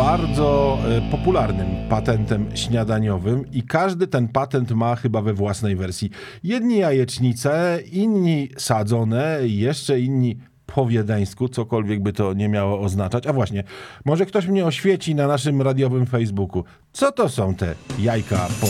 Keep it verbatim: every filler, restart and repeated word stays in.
bardzo e, popularnym patentem śniadaniowym i każdy ten patent ma chyba we własnej wersji. Jedni jajecznice, inni sadzone, jeszcze inni po wiedeńsku, cokolwiek by to nie miało oznaczać. A właśnie, może ktoś mnie oświeci na naszym radiowym Facebooku. Co to są te jajka po